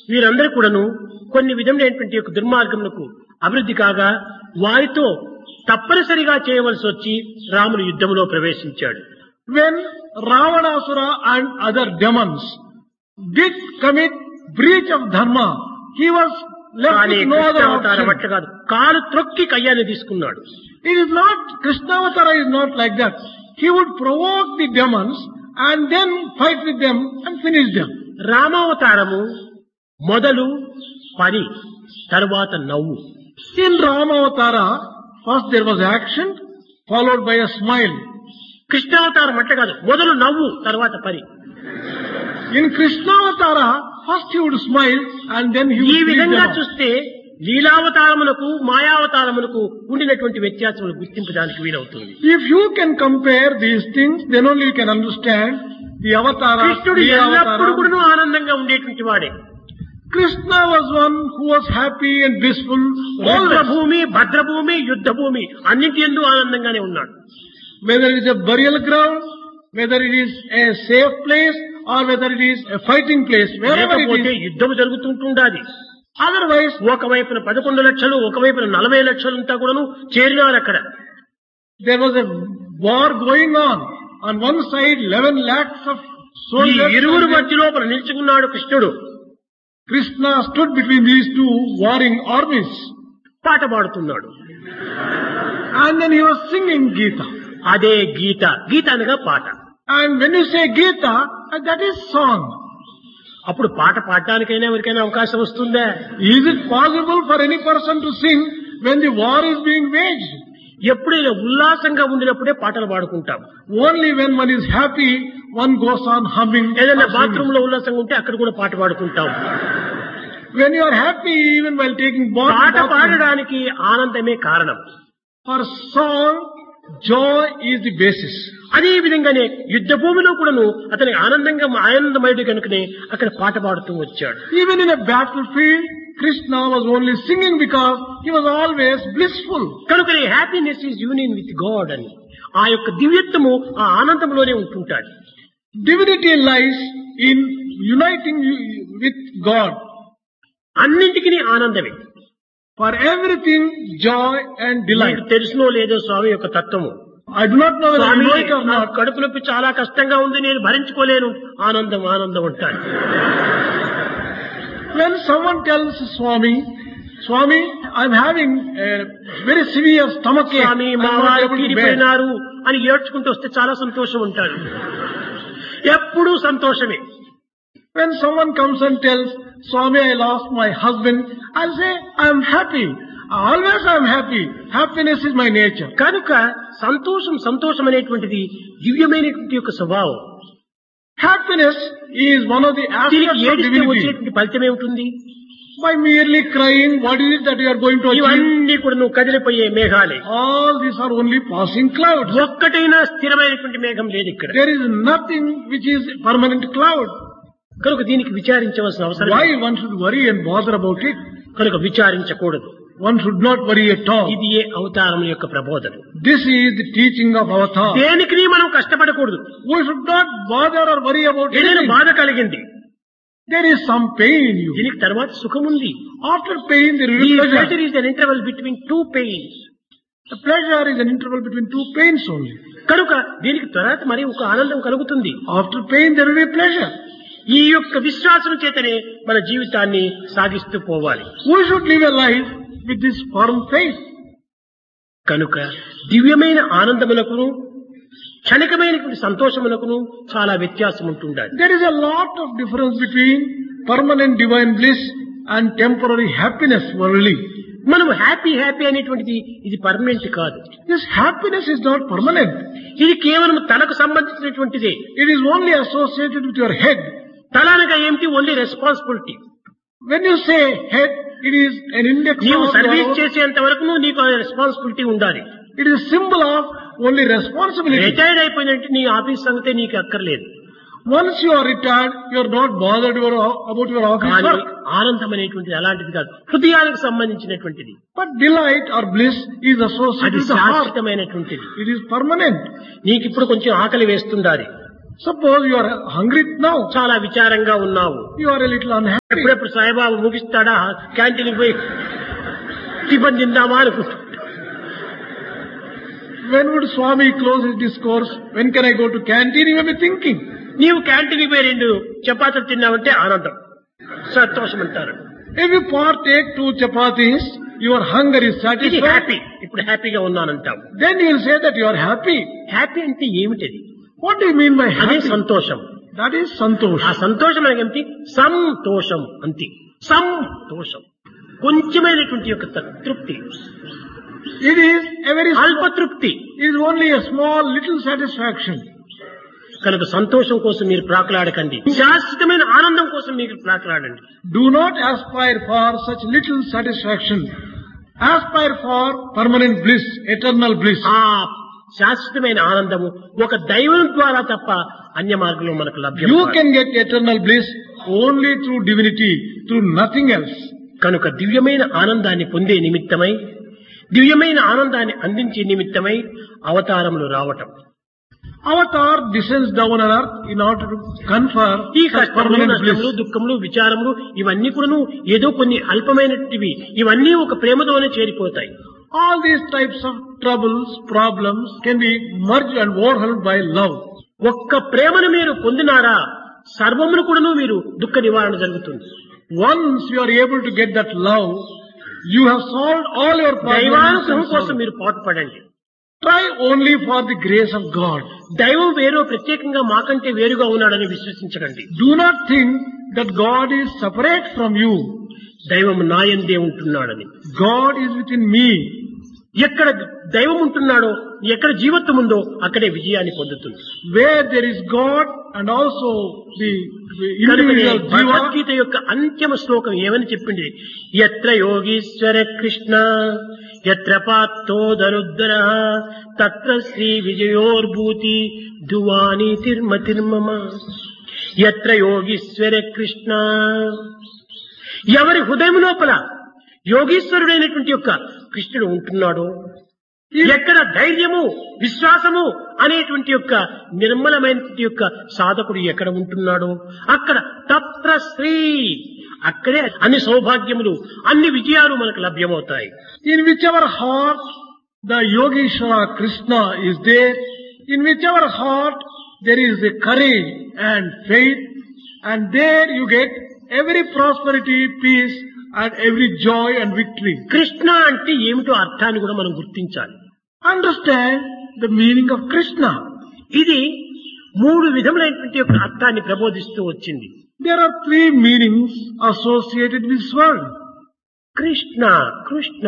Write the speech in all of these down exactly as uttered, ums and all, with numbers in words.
వీరందరూ కూడాను కొన్ని విధమైనటువంటి యొక్క దుర్మార్గములకు అభివృద్ధి కాగా వారితో తప్పనిసరిగా చేయవలసి వచ్చి రాముడు యుద్ధంలో ప్రవేశించాడు. When Ravanasura and other demons did commit breach of dharma, he was left కానీ with no other కృష్ణావతారం option. అట్లా కాదు, కాలు త్రొక్కి కయ్యాన్ని తీసుకున్నాడు. It is not, Krishnavatara is not like that. He would provoke the demons and then fight with them and finish them. రామావతారము మొదలు పని, తరువాత నవ్వు. In Ramavatara, first there was action, followed by a smile. కృష్ణావతారం అట్లా కాదు, మొదలు నవ్వు తర్వాత పని. In Krishnavatara, first he would smile and then he ఈ would finish విధంగా them off. చూస్తే లీలావతారములకు మాయావతారములకు ఉండినటువంటి వ్యత్యాసములు గుర్తింపడానికి వీలవుతుంది. If you can compare these things, then only you can understand the avatara. కృష్ణుడు the ఎల్లప్పుడూ avatara. కూడా ఆనందంగా ఉండేటువంటి వాడే. Krishna was one who was happy and blissful. Always. భూమి, భద్రభూమి, యుద్ధ భూమి అన్నింటి యందు ఆనందంగానే ఉన్నాడు. Whether it is a burial ground, whether it is a safe place, or whether it is a fighting place, wherever it లేకపోతే is. యుద్ధం జరుగుతుంటుండాది. Otherwise, ఒకవైపున పదకొండు లక్షలు, ఒకవైపున నలభై లక్షలు అంతా కూడాను చేరినారు అక్కడ. there was a war going on. On one side, eleven lakhs of ఈ soldiers. ఇరువురు and మధ్య లోపల నిల్చుకున్నాడు కృష్ణుడు. Krishna stood between these two warring armies. పాట పాడుతున్నాడు. And then he was singing Gita. అదే గీత. గీత అనగా పాట. And when you say Gita, that is song. అప్పుడు పాట పాడటానికైనా ఎవరికైనా అవకాశం వస్తుందా? Is it possible for any person to sing when the war is being waged? ఎప్పుడైనా ఉల్లాసంగా ఉండినప్పుడే పాటలు పాడుకుంటాం. Only when one is happy, one goes on humming. ఏదైనా or singing. బాత్రూమ్ లో ఉల్లాసంగా ఉంటే అక్కడ కూడా పాట పాడుకుంటాం. When you are happy, even while taking bath, పాట bathroom, పాడడానికి ఆనందమే కారణం. for song, joy is the basis. అదే విధంగానే యుద్ధ భూమిలో కూడాను అతనికి ఆనందంగా ఆనందమయుడు కనుకనే అక్కడ పాట పాడుతూ వచ్చాడు. Even in a battlefield, Krishna was only singing because he was always blissful. కనుకనే happiness is union with God అని, ఆ యొక్క దివ్యత్వము ఆ ఆనందంలోనే ఉంటుంటాడు. Divinity lies in uniting you- with God. అన్నింటికి ఆనందమే. For everything, joy and delight. మీకు తెలుసునో లేదో స్వామి యొక్క తత్వము. I do not know whether you Swamy know it or నాకు not. కడుపు నొప్పి చాలా కష్టంగా ఉంది, నేను భరించుకోలేను. ఆనందం ఆనందం అంటాడు. When someone tells Swami, Swami, I'm having a very severe stomach ache. Swamy I'm మా not వారు able to bear. తీరిపోయినారు అని ఏడ్చుకుంటూ వస్తే చాలా సంతోషం ఉంటాడు. ఎప్పుడూ సంతోషమే. When someone comes and tells, Swami, I lost my husband, I'll say, I'm happy. Always I'm happy. Happiness is my nature. కనుక సంతోషం సంతోషం అనేటువంటిది దివ్యమైనటువంటి యొక్క స్వభావం. Happiness is one of the దీనికి aspects of ఏడిస్తే divinity. వచ్చేటువంటి ఫలితం ఏమిటి? By merely crying, what is it that you are going to achieve? ఇవన్నీ కూడా నువ్వు కదిలిపోయే మేఘాలే. All these are only passing clouds. ఒక్కటైనా స్థిరమైనటువంటి మేఘం లేదు ఇక్కడ. There is nothing which is permanent cloud. కనుక దీనికి విచారించవలసిన అవసరం Why లేదు. one should worry and bother about it? కనుక విచారించకూడదు. One should not worry at all. ఇది ఏ అవతారం యొక్క ప్రబోధన. This is the teaching of Avatar. దేనికి మనం కష్టపడకూడదు. We should not bother or worry about ఏదైనా anything. బాధ కలిగింది, There is some pain in you. దీనికి తర్వాత సుఖం ఉంది. After pain, there will ఈ be pleasure. pleasure is an interval between two pains. The pleasure is an interval between two pains only. కనుక దీనికి తర్వాత మరి ఒక ఆనందం కలుగుతుంది. After pain, there will be pleasure. ఈ యొక్క విశ్వాసం చేతనే మన జీవితాన్ని సాగిస్తూ పోవాలి. We should live a life with this firm faith. కనుక దివ్యమైన ఆనందములకును క్షణికమైనటువంటి సంతోషములకును చాలా వ్యత్యాసం ఉంటుండాలి. There is a lot of difference between permanent divine bliss and temporary happiness worldly. మనం హ్యాపీ హ్యాపీ అనేటువంటిది ఇది పర్మనెంట్ కాదు. This happiness is not permanent. ఇది కేవలం తలకు సంబంధించినటువంటిదే. It is only associated with your head. తల అనగా ఏమిటి? Only responsibility. When you say head, it is an index నీవు of సర్వీస్ your, చేసేంత వరకు నీకు రెస్పాన్సిబిలిటీ ఉండాలి. it is a symbol of only responsibility. Retired అయిపోయినట్టు నీ ఆఫీస్ సంగతే నీకు అక్కర్లేదు. Once you are retired, you are not bothered your, about your office కానీ work. ఆనందం అనేటువంటిది అలాంటిది కాదు, హృదయానికి సంబంధించినటువంటిది. But delight or bliss is associated అది with the heart. శాశ్వతమైనటువంటిది. It is permanent. నీకు ఇప్పుడు కొంచెం ఆకలి వేస్తుండాలి. Suppose you are hungry now. చాలా విచారంగా ఉన్నావు. You are a little unhappy. ఎప్పుడెప్పుడు సాయిబాబు ముగిస్తాడా, క్యాంటీన్కి పోయి టిఫిన్ తిందామా అనుకుంటా. When would Swami close his discourse? When can I go to canteen? You may be thinking. నీవు క్యాంటీన్కి పోయి రెండు చపాతీలు తిన్నావంటే ఆనందం, సంతోషం అంటారు. If you partake two chapatis, your hunger is ఇది satisfied. హ్యాపీ, ఇప్పుడు హ్యాపీగా ఉన్నానంటాం. Then you will say that you are happy. Happy అంటే ఏమిటది? What do you mean by అదే happy? సంతోషం. That is santosh. ఆ సంతోషం ఏమిటి? సంతోషం అంతే. సంతోషం కొంచెమైనటువంటి యొక్క తృప్తి, It is a very అల్ప small, తృప్తి. it is only a small little satisfaction. కనుక సంతోషం కోసం మీరు ప్రాకులాడకండి, శాశ్వతమైన ఆనందం కోసం మీరు ప్రాకులాడండి. Do not aspire for such little satisfaction. Aspire for permanent bliss, eternal bliss. ఆ శాశ్వతమైన ఆనందము ఒక దైవం ద్వారా తప్ప అన్య మార్గంలో మనకు లభ్యం You కాదు. can get eternal bliss only through divinity, through nothing else. కనుక దివ్యమైన ఆనందాన్ని పొందే నిమిత్తమై, దివ్యమైన ఆనందాన్ని అందించే నిమిత్తమై అవతారములు రావటం. Avatar descends down on earth in order to confer ఈ such కష్టములు, permanent నష్టములు, bliss. దుఃఖములు, విచారములు ఇవన్నీ కూడాను ఏదో కొన్ని అల్పమైనటివి, ఇవన్నీ ఒక ప్రేమతోనే చేరిపోతాయి. All these types of troubles, problems can be merged and overwhelmed by love. ఒక్క ప్రేమను మీరు పొందినారా సర్వమును కూడాను మీరు దుఃఖ నివారణ జరుగుతుంది. Once you are able to get that love, you have solved all your problems. దైవానుగ్రహం and కోసం sorrow. మీరు పాటుపడండి. Try only for the grace of God. దైవం వేరో ప్రత్యేకంగా మాకంటే వేరుగా ఉన్నాడని విశ్వసించకండి. Do not think that God is separate from you. దైవం నాయందే ఉంటున్నాడని. God is within me. ఎక్కడ దైవం ఉంటున్నాడో, ఎక్కడ జీవత్వం ఉందో అక్కడే విజయాన్ని పొందుతుంది. Where there is God and also the, the కనుకనే individual jiva. భగవద్గీత యొక్క అంత్యమ శ్లోకం ఏమని చెప్పింది? యత్ర యోగీశ్వర కృష్ణ యత్ర పార్థో దరుద్ర తత్ర శ్రీ విజయోర్భూతి ధువాని తిర్మ తిర్మమ. యత్ర యోగీశ్వర కృష్ణ, ఎవరి హృదయం లోపల యోగీశ్వరుడైనటువంటి యొక్క కృష్ణుడు ఉంటున్నాడో, ఎక్కడ ధైర్యము, విశ్వాసము అనేటువంటి యొక్క నిర్మలమైనటువంటి యొక్క సాధకుడు ఎక్కడ ఉంటున్నాడో అక్కడ తత్ర శ్రీ, అక్కడే అన్ని సౌభాగ్యములు, అన్ని విజయాలు మనకు లభ్యమవుతాయి. In whichever heart the Yogeshwara Krishna is there, in whichever heart there is a courage and faith, and there you get every prosperity, peace, and every joy and victory. Krishna అంటే ఏమిటో అర్థాన్ని కూడా మనం గుర్తించాలి. Understand the meaning of Krishna. ఇది మూడు విధములైనటువంటి యొక్క అర్థాన్ని ప్రబోధిస్తూ వచ్చింది. There are three meanings associated with this word. Krishna Krishna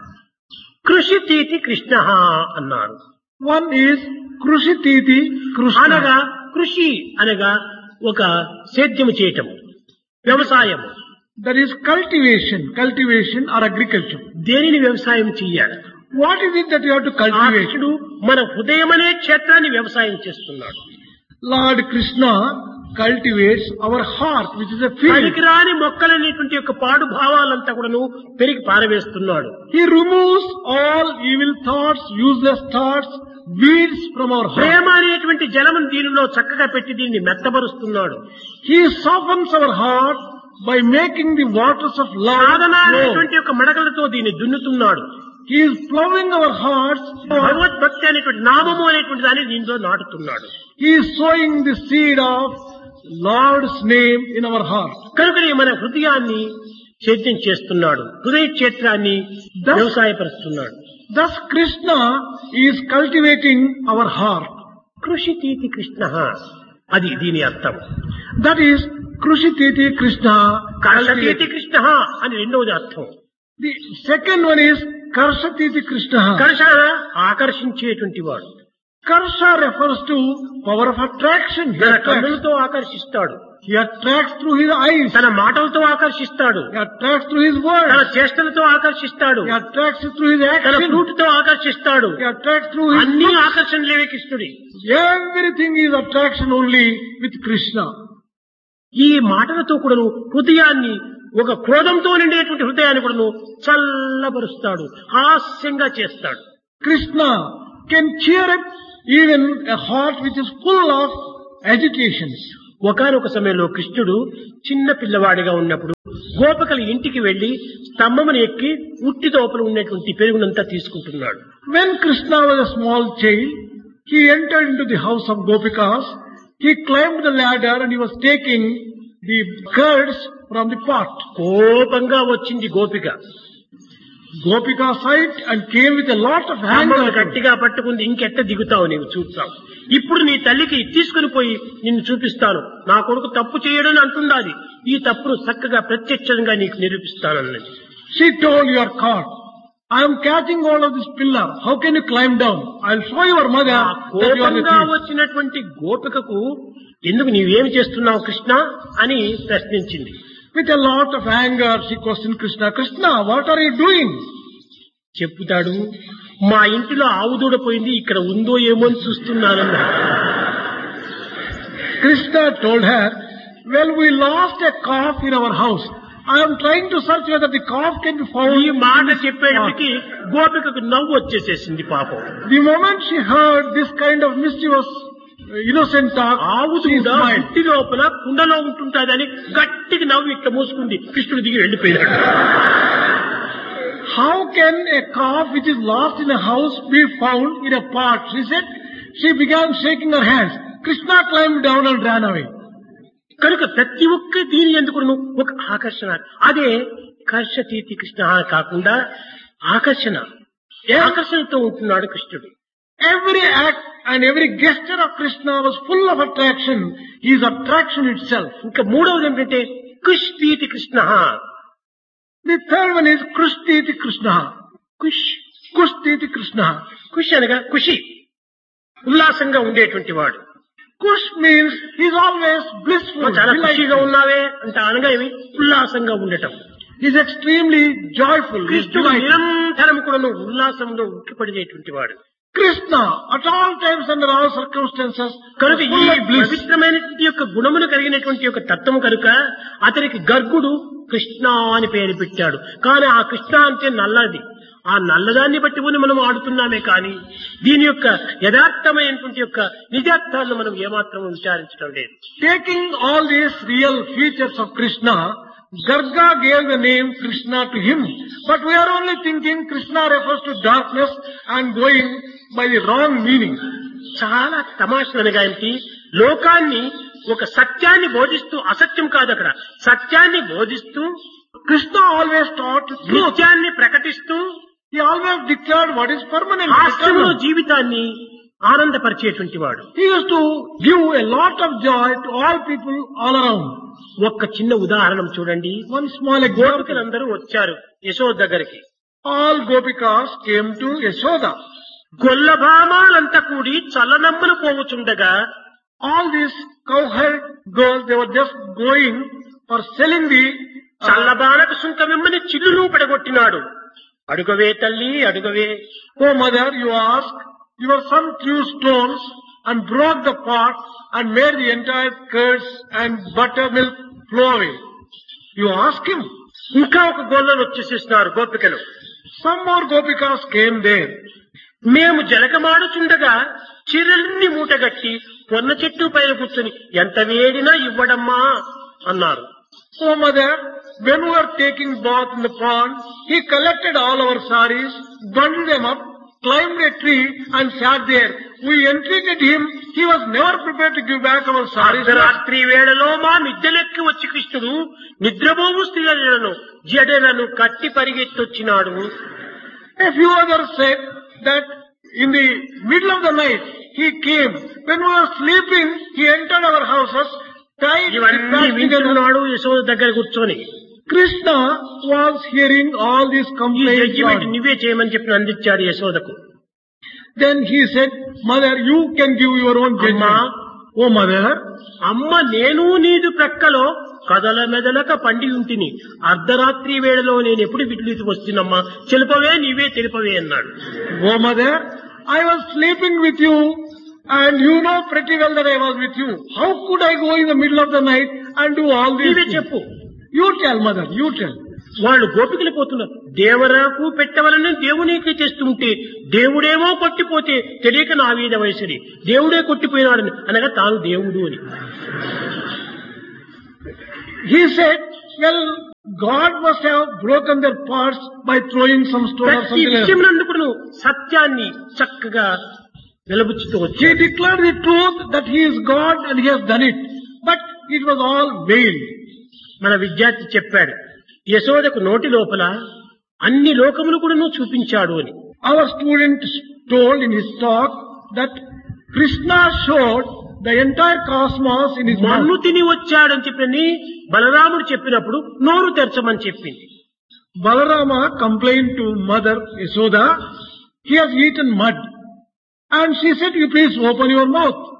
కృషితీతి Krishna అన్నారు. One is Krushititi Krishna. అనగా కృషి అనగా ఒక సేద్యము చేయటము, వ్యవసాయము. That is cultivation, cultivation or agriculture. దేనిని వ్యవసాయం చెయ్యాలి? What is it that you have to ఆ cultivate? కృష్ణుడు మన హృదయం అనే క్షేత్రాన్ని వ్యవసాయం చేస్తున్నాడు. Lord Krishna cultivates our heart, which is a field. పనికిరాని మొక్కలనేటువంటి యొక్క పాడు భావాలంతా కూడాను పెరిగి పారవేస్తున్నాడు. He removes all evil thoughts, useless thoughts, weeds from our heart. ప్రేమ అనేటువంటి జలమును దీనిలో చక్కగా పెట్టి దీన్ని మెత్తబరుస్తున్నాడు. He softens our heart by making the waters of love Sadhana flow. అనేటువంటి యొక్క మడకలతో దీన్ని దున్నుతున్నాడు. He is plowing our hearts. భగవద్భక్తి అనేటువంటి నామము అనేటువంటి దాన్ని దీంట్లో నాటుతున్నాడు. He is sowing the seed of Lord's name in our heart. కనుకనే మన హృదయాన్ని సేద్యం చేస్తున్నాడు, హృదయ క్షేత్రాన్ని వ్యవసాయపరుస్తున్నాడు. Thus Krishna is cultivating our heart. కృషితీతి Krishna, అది దీని అర్థం. That is Krushititi Krishna. కర్షతీతి cultivating. Krishna అని రెండవది అర్థం. The second one is Karshatiti Krishna. కర్ష ఆకర్షించేటువంటి వాడు. Karsha refers to power of attraction. He తన attracts. కన్నులతో ఆకర్షిస్తాడు, He attracts through his eyes. తన మాటలతో ఆకర్షిస్తాడు, He attracts through his తన words. చేష్టలతో ఆకర్షిస్తాడు, He attracts through his తన action. ఫ్రూట్తో ఆకర్షిస్తాడు. He attracts through his అన్ని looks. ఆకర్షణలేవే కృష్ణుడి. Everything is attraction only with Krishna. ఈ మాటలతో కూడాను హృదయాన్ని, ఒక క్రోధంతో నిండేటువంటి హృదయాన్ని కూడాను చల్లబరుస్తాడు, హాస్యంగా చేస్తాడు. Krishna can cheer up even a heart which is full of agitations. ఒకానొక సమయంలో కృష్ణుడు చిన్న పిల్లవాడిగా ఉన్నప్పుడు గోపికల ఇంటికి వెళ్లి స్తంభమును ఎక్కి ఉట్టి లోపల ఉన్నటువంటి పెరుగునంతా తీసుకుంటున్నాడు. When Krishna was a small child, he entered into the house of Gopikas. He climbed the ladder and he was taking the curds from the pot. కోపంగా వచ్చింది గోపిక. Gopika saw it and came with a lot of స్తంభమును anger. గట్టిగా పట్టుకుంది. ఇంకెట్ట దిగుతావు నీవు చూస్తావు, ఇప్పుడు నీ తల్లికి తీసుకుని పోయి నిన్ను చూపిస్తాను, నా కొడుకు తప్పు చేయడని అంటున్నది, ఈ తప్పును చక్కగా ప్రత్యక్షంగా నీకు నిరూపిస్తానన్నది. She told, you are caught. I am catching hold of this pillar. How can you climb down? I will show your mother ఆ that you are the కోపంగా thief. వచ్చినటువంటి గోపికకు ఎందుకు నీవేమి చేస్తున్నావు కృష్ణ అని ప్రశ్నించింది. With a lot of anger, she questioned Krishna, Krishna, what are you doing? చెప్పుతాడు, మా ఇంటిలో ఆవు దూడ పోయింది, ఇక్కడ ఉందో ఏమో అని చూస్తున్నానన్నా. Krishna told her, well, we lost a calf in our house. I am trying to search whether the calf can be found. ఈ మాట చెప్పేటప్పటికి గోపికకు నవ్వు వచ్చేసేసింది పాపం. The moment she heard this kind of mischievous, innocent talk, ఆవు she దూడ smiled. ఇంటి లోపల కుండలో ఉంటుంటాదని గట్టిగా నవ్వు ఇట్లా మూసుకుంది. కృష్ణుడు దిగి వెళ్ళిపోయాడు. How can a calf which is lost in a house be found in a pot? She said. She began shaking her hands. Krishna climbed down and ran away. కనుక ప్రతి ఒక్క దీని ఎందుకు ఒక ఆకర్షణ, అదే కర్షతీతి కృష్ణ కాకుండా ఆకర్షణ, ఆకర్షణతో ఉంటున్నాడు కృష్ణుడు. Every act and every gesture of Krishna was full of attraction. He is attraction itself. ఇంకా మూడవది ఏంటంటే కుష్తీతి Krishna. The third one is Krushtiti Krishna. Kush Kushtiti Krishna. కుష్ అనగా ఖుషి, ఉల్లాసంగా ఉండేటువంటి వాడు. Kush means he is always blissful. చాలా ఖుషిగా delightful. ఉన్నావే అంటే అనగా ఏమి, ఉల్లాసంగా ఉండటం. He is extremely joyful. He is కృష్ణుడు delighted. నిరంతరం కూడా ఉల్లాసంలో ఉట్టిపడినటువంటి వాడు. Krishna at all times under all circumstances కనుక was ఈ full of bliss. పవిత్రమైనటువంటి యొక్క గుణములు కలిగినటువంటి యొక్క తత్వం కనుక అతనికి గర్గుడు కృష్ణ అని పేరు పెట్టాడు. కానీ ఆ కృష్ణ అంటే నల్లది, ఆ నల్లదాన్ని బట్టి కూడా మనం ఆడుతున్నామే కానీ దీని యొక్క యథార్థమైనటువంటి యొక్క నిజార్థాలను మనం ఏమాత్రం విచారించడం లేదు. Taking all these real features of Krishna, Garga gave the name Krishna to him. But we are only thinking Krishna refers to darkness and going by the wrong meaning. చాలా తమాషనగా ఏంటి, లోకాన్ని ఒక సత్యాన్ని బోధిస్తూ, అసత్యం కాదు అక్కడ, సత్యాన్ని బోధిస్తూ Krishna always taught truth. నిత్యాన్ని ప్రకటిస్తూ He always declared what is permanent. హాస్యంలో eternal. జీవితాన్ని ఆనందపరిచేటువంటి వాడు. He used to give a lot of joy to all people all around. ఒక్క చిన్న ఉదాహరణ చూడండి. One small example. గోపికలందరూ వచ్చారు యశోద దగ్గరికి. All Gopikas came to Yashoda. గొల్లభామాలంతా కూడి చల్లనమ్మను పోవుచుండగా All these cowherd girls, they were just going for selling the uh, చల్లబాలకు సుంకమిమ్మని చిల్లులు పడగొట్టినాడు. అడుగవే తల్లి అడుగవే, Oh mother, you ask, your son threw stones and broke the pot and made the entire curds and buttermilk flow away. You ask him. ఇంకా ఒక గొల్లను వచ్చేసేసినారు గోపికలు. Some more Gopikas came there. మేము జలకమాడుచుండగా చీరలన్నీ మూటగట్టి పొన్న చెట్టు పైన కూర్చొని ఎంత వేడినా ఇవ్వడమ్మా అన్నారు. Oh mother, when we were taking bath in the pond, he collected all our saris, bundled them up, climbed a tree and sat there. We entreated him. He was never prepared to give back our saris. రాత్రి వేళలో మా మిద్దెలెక్కి వచ్చి కృష్ణుడు నిద్రపోవు స్త్రీలను జడలను కట్టి పరిగెత్తొచ్చినాడు. A few others said that in the middle of the night he came. When we were sleeping, he entered our houses, tied the ఇవన్నీ back together. వింటున్నాడు యశోద దగ్గర కూర్చొని. Krishna was hearing all these ఈ complaints. జడ్జిమెంట్ నువ్వే చేయమని చెప్పి అందించాడు యశోదకు. Then he said, Mother, you can give your own అమ్మా, judgment. Oh mother, అమ్మ నేను నీదు ప్రక్కలో కదల మెదలక పండి ఉంటిని, అర్ధరాత్రి వేళలో నేను ఎప్పుడు విడిలికి వస్తున్నమ్మా, తెలుపవే నీవే తెలుపవే అన్నాడు. oh mother, I was sleeping with you and you know pretty well that I was with you. How could I go in the middle of the night and do all these నీవే things? చెప్పు. You tell, mother, you tell. వాళ్ళు గోపికలు పోతున్నారు. దేవరాకు పెట్టవలని దేవునికి చేస్తుంటే దేవుడేమో కొట్టిపోతే తెలియక నా వీధ వయసుని దేవుడే కొట్టిపోయినాడని అనగా తాను దేవుడు అని. He said, well, God must have broken their parts by throwing some stone or ప్రతి something else. విషయంలో సత్యాన్ని చక్కగా నిలబుచ్చుతూ He వచ్చాడు. declared the truth that he is God and he has done it. But it was all veiled. మన విద్యార్థి చెప్పాడు, యశోదకు నోటి లోపల అన్ని లోకములు కూడా చూపించాడు అని. Our student told in his talk that Krishna showed the entire cosmos in his మన్ను mouth. తిని వచ్చాడని చెప్పని బలరాముడు చెప్పినప్పుడు నోరు తెరచమని చెప్పింది. Balarama complained to mother Yashoda, he has eaten mud. And she said, you please open your mouth.